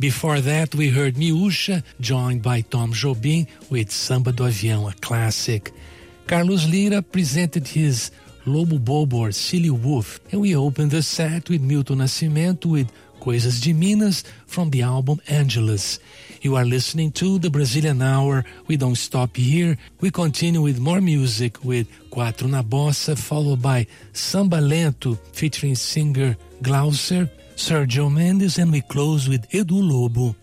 Before that, we heard Miúcha, joined by Tom Jobim with Samba do Avião, a classic. Carlos Lyra presented his Lobo Bobo or Silly Wolf, and we opened the set with Milton Nascimento with Coisas de Minas from the album Angelus. You are listening to the Brazilian Hour. We don't stop here. We continue with more music with Quatro na Bossa, followed by Samba Lento featuring singer Glauser, Sergio Mendes, and we close with Edu Lobo.